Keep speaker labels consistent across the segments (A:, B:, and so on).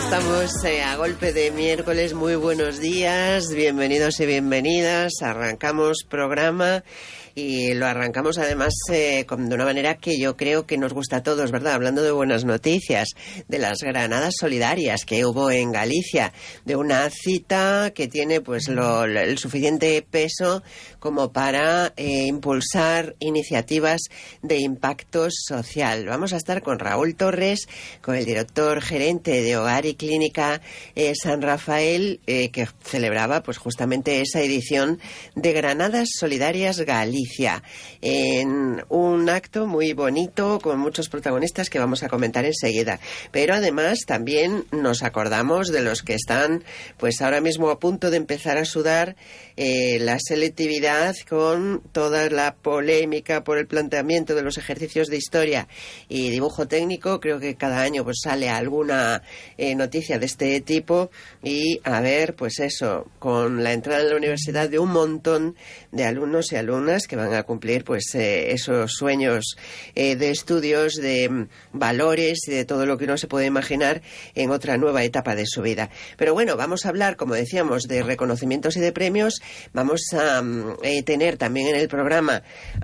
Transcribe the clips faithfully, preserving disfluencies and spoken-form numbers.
A: estamos eh, a golpe de miércoles. Muy buenos días, bienvenidos y bienvenidas. Arrancamos programa y lo arrancamos además eh, de una manera que yo creo que nos gusta a todos, ¿verdad? Hablando de buenas noticias, de las granadas solidarias que hubo en Galicia, de una cita que tiene pues lo, el suficiente peso como para eh, impulsar iniciativas de impacto social. Vamos a estar con Raúl Torres, con el director gerente de Hogar y Clínica eh, San Rafael, eh, que celebraba pues justamente esa edición de Granadas Solidarias Galicia, en un acto muy bonito con muchos protagonistas que vamos a comentar enseguida. Pero además también nos acordamos de los que están pues ahora mismo a punto de empezar a sudar eh, la selectividad con toda la polémica por el planteamiento de los ejercicios de historia y dibujo técnico. Creo que cada año pues sale alguna eh, noticia de este tipo y a ver pues eso, con la entrada en la universidad de un montón de alumnos y alumnas que van a cumplir pues eh, esos sueños eh, de estudios, de mm, valores y de todo lo que uno se puede imaginar en otra nueva etapa de su vida. Pero bueno, vamos a hablar, como decíamos, de reconocimientos y de premios. Vamos a mm, eh, tener también en el programa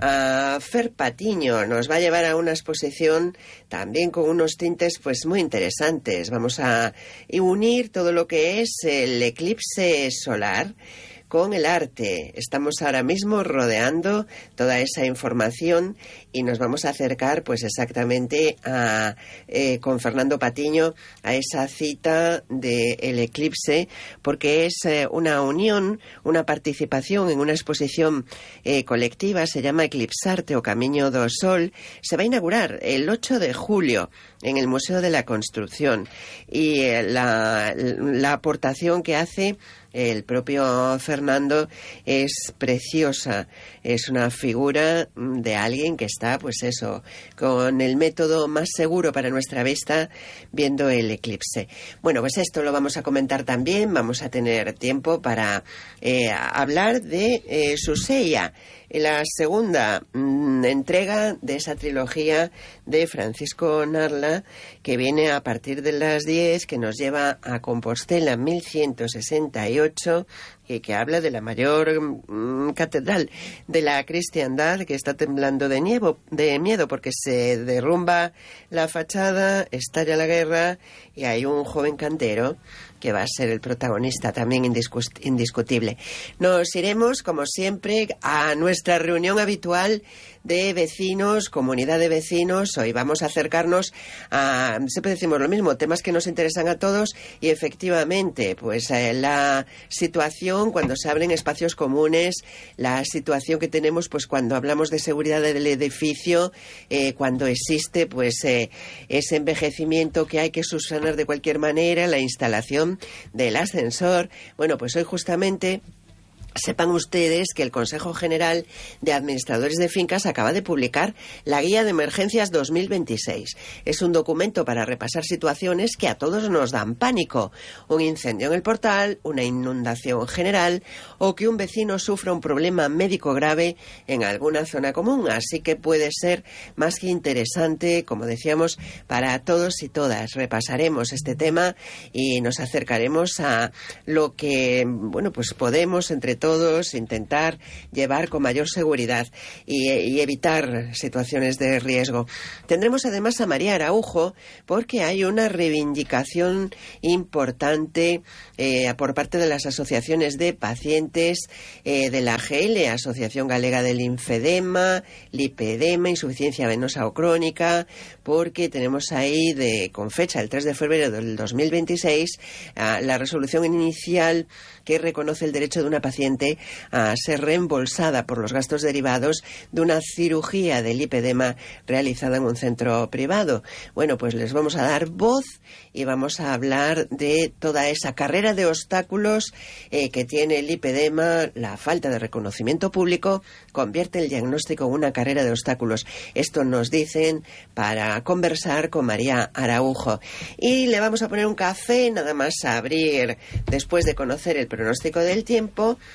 A: a Fer Patiño. Nos va a llevar a una exposición también con unos tintes pues muy interesantes. Vamos a unir todo lo que es el eclipse solar con el arte. Estamos ahora mismo rodeando toda esa información y nos vamos a acercar pues exactamente a, eh, con Fernando Patiño a esa cita del eclipse, porque es eh, una unión, una participación en una exposición eh, colectiva, se llama Eclipsarte o Camiño do Sol. Se va a inaugurar el ocho de julio en el Museo de la Construcción y eh, la, la aportación que hace el propio Fernando es preciosa. Es una figura de alguien que está, pues eso, con el método más seguro para nuestra vista, viendo el eclipse. Bueno, pues esto lo vamos a comentar también. Vamos a tener tiempo para eh, hablar de eh, Suseia, la segunda mmm, entrega de esa trilogía de Francisco Narla, que viene a partir de las diez, que nos lleva a Compostela en mil ciento sesenta y ocho, y que habla de la mayor mmm, catedral de la cristiandad, que está temblando de, nievo, de miedo porque se derrumba la fachada, estalla la guerra y hay un joven cantero que va a ser el protagonista también indiscu- indiscutible. Nos iremos, como siempre, a nuestra reunión habitual de vecinos, comunidad de vecinos. Hoy vamos a acercarnos a, siempre decimos lo mismo, temas que nos interesan a todos y efectivamente, pues eh, la situación cuando se abren espacios comunes, la situación que tenemos pues cuando hablamos de seguridad del edificio, eh, cuando existe pues eh, ese envejecimiento que hay que subsanar de cualquier manera, la instalación del ascensor. Bueno, pues hoy justamente sepan ustedes que el Consejo General de Administradores de Fincas acaba de publicar la Guía de Emergencias dos mil veintiséis. Es un documento para repasar situaciones que a todos nos dan pánico. Un incendio en el portal, una inundación general o que un vecino sufra un problema médico grave en alguna zona común. Así que puede ser más que interesante, como decíamos, para todos y todas. Repasaremos este tema y nos acercaremos a lo que, bueno, pues podemos entre todos intentar llevar con mayor seguridad y, y evitar situaciones de riesgo. Tendremos además a María Araujo porque hay una reivindicación importante eh, por parte de las asociaciones de pacientes eh, de la A G L, Asociación Galega del Linfedema, Lipedema, Insuficiencia Venosa o Crónica, porque tenemos ahí de con fecha el tres de febrero del dos mil veintiséis uh, la resolución inicial que reconoce el derecho de una paciente a ser reembolsada por los gastos derivados de una cirugía de lipedema realizada en un centro privado. Bueno, pues les vamos a dar voz y vamos a hablar de toda esa carrera de obstáculos eh, que tiene el lipedema. La falta de reconocimiento público convierte el diagnóstico en una carrera de obstáculos. Esto nos dicen para conversar con María Araujo. Y le vamos a poner un café, nada más a abrir, después de conocer el pronóstico del tiempo,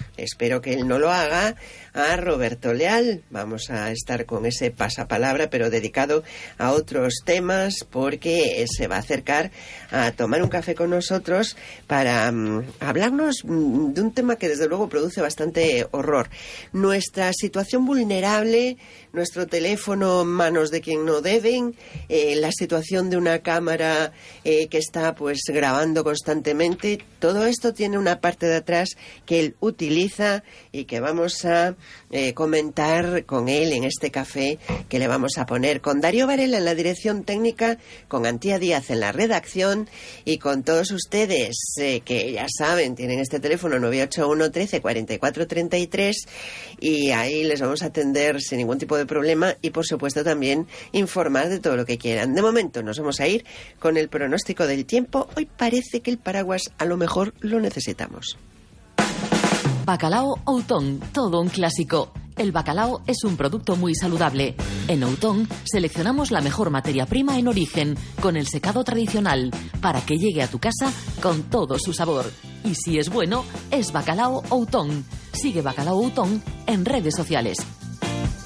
A: espero que él no lo haga, a Roberto Leal. Vamos a estar con ese pasapalabra, pero dedicado a otros temas, porque se va a acercar a tomar un café con nosotros para um, hablarnos um, de un tema que desde luego produce bastante horror. Nuestra situación vulnerable, nuestro teléfono en manos de quien no deben, eh, la situación de una cámara eh, que está pues grabando constantemente. Todo esto tiene una parte de atrás que él utiliza y que vamos a eh, comentar con él en este café que le vamos a poner, con Darío Varela en la dirección técnica, con Antía Díaz en la redacción y con todos ustedes eh, que ya saben, tienen este teléfono nueve ocho uno, trece, cuarenta y cuatro, treinta y tres, y ahí les vamos a atender sin ningún tipo de problema y por supuesto también informar de todo lo que quieran. De momento nos vamos a ir con el pronóstico del tiempo. Hoy parece que el paraguas a lo mejor lo necesitamos.
B: Bacalao Outón, todo un clásico. El bacalao es un producto muy saludable. En Outón seleccionamos la mejor materia prima en origen, con el secado tradicional, para que llegue a tu casa con todo su sabor. Y si es bueno, es Bacalao Outón. Sigue Bacalao Outón en redes sociales.